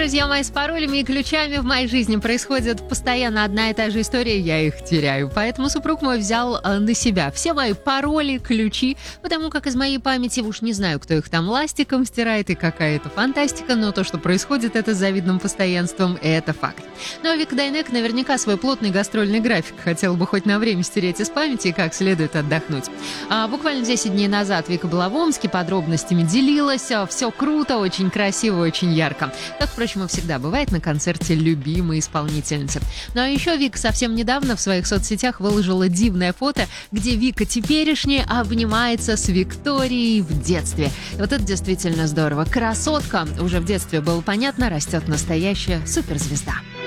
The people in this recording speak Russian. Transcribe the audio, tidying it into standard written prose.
друзья мои, с паролями и ключами в моей жизни происходит постоянно одна и та же история, я их теряю. Поэтому супруг мой взял на себя все мои пароли, ключи, потому как из моей памяти, уж не знаю, кто их там ластиком стирает и какая-то фантастика, но то, что происходит, это с завидным постоянством, это факт. Но Вика Дайнек наверняка свой плотный гастрольный график хотела бы хоть на время стереть из памяти и как следует отдохнуть. Буквально 10 дней назад Вика была в Омске, подробностями делилась, все круто, очень красиво, очень ярко. Как, впрочем, и всегда бывает на концерте любимой исполнительницы. Ну а еще Вика совсем недавно в своих соцсетях выложила дивное фото, где Вика теперешняя обнимается с Викторией в детстве. И вот это действительно здорово. Красотка, уже в детстве было понятно, растет настоящая суперзвезда.